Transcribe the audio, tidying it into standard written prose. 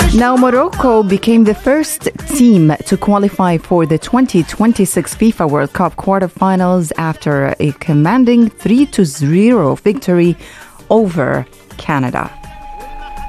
Now, Morocco became the first team to qualify for the 2026 FIFA World Cup quarterfinals after a commanding 3-0 victory over Canada.